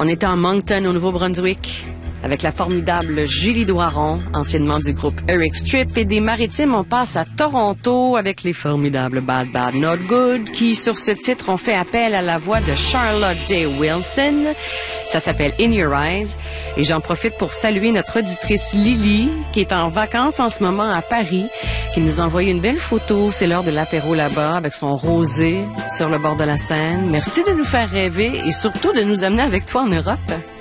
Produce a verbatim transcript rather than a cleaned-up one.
On est en Moncton, au Nouveau-Brunswick, avec la formidable Julie Doiron, anciennement du groupe Eric Strip, et des Maritimes, on passe à Toronto avec les formidables Bad Bad Not Good, qui, sur ce titre, ont fait appel à la voix de Charlotte Day Wilson. Ça s'appelle In Your Eyes. Et j'en profite pour saluer notre auditrice Lily, qui est en vacances en ce moment à Paris, qui nous a envoyé une belle photo. C'est l'heure de l'apéro là-bas, avec son rosé sur le bord de la Seine. Merci de nous faire rêver et surtout de nous amener avec toi en Europe.